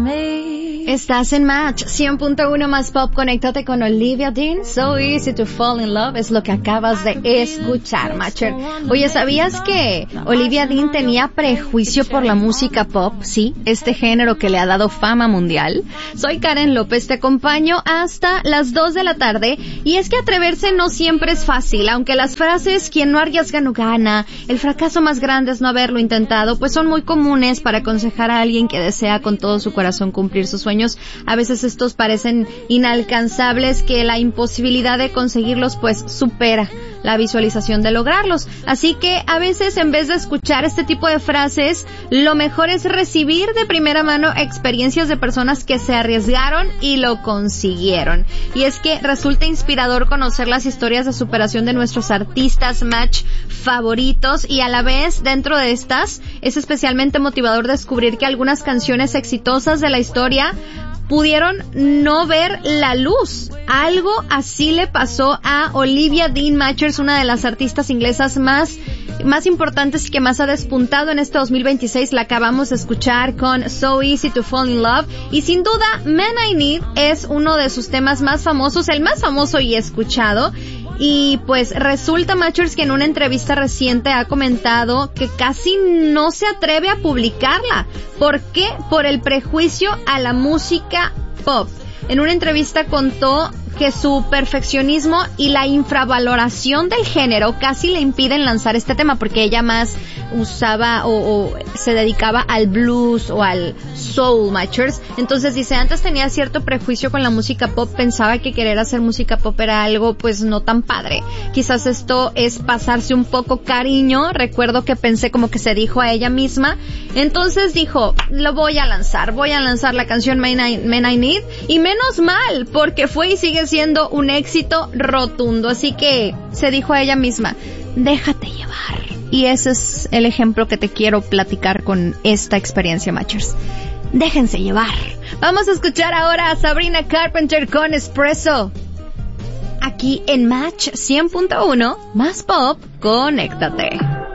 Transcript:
Estás en Match 100.1 más pop. Conéctate con Olivia Dean. So easy to fall in love es lo que acabas de escuchar, Matcher. Oye, ¿sabías que Olivia Dean tenía prejuicio por la música pop? Sí, este género que le ha dado fama mundial. Soy Karen López, te acompaño hasta las 2 de la tarde. Y es que atreverse no siempre es fácil, aunque las frases "quien no arriesga no gana", "el fracaso más grande es no haberlo intentado", pues son muy comunes para aconsejar a alguien que desea con todo su corazón cumplir sus sueños. A veces estos parecen inalcanzables, que la imposibilidad de conseguirlos pues supera la visualización de lograrlos. Así que a veces, en vez de escuchar este tipo de frases, lo mejor es recibir de primera mano experiencias de personas que se arriesgaron y lo consiguieron. Y es que resulta inspirador conocer las historias de superación de nuestros artistas Match favoritos, y a la vez, dentro de estas, es especialmente motivador descubrir que algunas canciones exitosas de la historia pudieron no ver la luz. Algo así le pasó a Olivia Dean Matchers, una de las artistas inglesas más importantes y que más ha despuntado en este 2026. La acabamos de escuchar con So Easy to Fall in Love, y sin duda Man I Need es uno de sus temas más famosos, el más famoso y escuchado. Y pues resulta, Matchers, que en una entrevista reciente ha comentado que casi no se atreve a publicarla. ¿Por qué? Por el prejuicio a la música pop. En una entrevista contó que su perfeccionismo y la infravaloración del género casi le impiden lanzar este tema, porque ella más usaba o se dedicaba al blues o al soul, Matchers. Entonces dice, antes tenía cierto prejuicio con la música pop, pensaba que querer hacer música pop era algo pues no tan padre. Quizás esto es pasarse un poco cariño. Recuerdo que pensé, como que se dijo a ella misma. Entonces dijo, lo voy a lanzar la canción Man I Need, y menos mal, porque fue y sigue siendo un éxito rotundo. Así que se dijo a ella misma, déjate llevar. Y ese es el ejemplo que te quiero platicar con esta experiencia, Matchers. Déjense llevar. Vamos a escuchar ahora a Sabrina Carpenter con Espresso, aquí en Match 100.1 más pop. Conéctate.